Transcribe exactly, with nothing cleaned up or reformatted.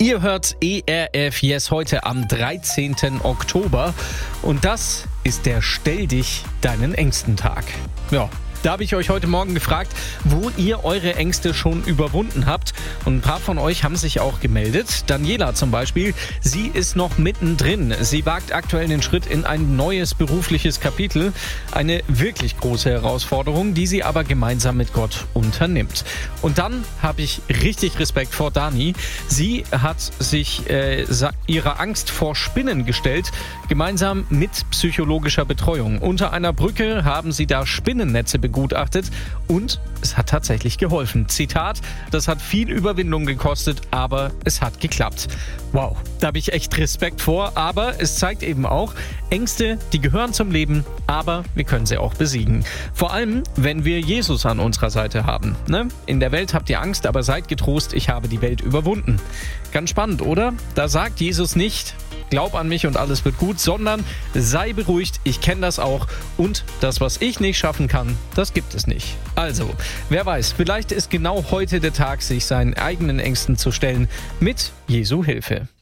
Ihr hört E R F Yes heute am dreizehnten Oktober und das ist der Stell dich deinen Ängsten Tag. Ja, da habe ich euch heute Morgen gefragt, wo ihr eure Ängste schon überwunden habt. Und ein paar von euch haben sich auch gemeldet. Daniela zum Beispiel, sie ist noch mittendrin. Sie wagt aktuell den Schritt in ein neues berufliches Kapitel. Eine wirklich große Herausforderung, die sie aber gemeinsam mit Gott unternimmt. Und dann habe ich richtig Respekt vor Dani. Sie hat sich äh, ihrer Angst vor Spinnen gestellt, gemeinsam mit psychologischer Betreuung. Unter einer Brücke haben sie da Spinnennetze begutachtet und es hat tatsächlich geholfen. Zitat, das hat viel Überwindung gekostet, aber es hat geklappt. Wow, da habe ich echt Respekt vor, aber es zeigt eben auch, Ängste, die gehören zum Leben, aber wir können sie auch besiegen. Vor allem, wenn wir Jesus an unserer Seite haben. Ne? In der Welt habt ihr Angst, aber seid getrost, ich habe die Welt überwunden. Ganz spannend, oder? Da sagt Jesus nicht, glaub an mich und alles wird gut, sondern sei beruhigt, ich kenne das auch und das, was ich nicht schaffen kann, das gibt es nicht. Also, wer weiß, vielleicht ist genau heute der Tag, sich seinen eigenen Ängsten zu stellen mit Jesu Hilfe.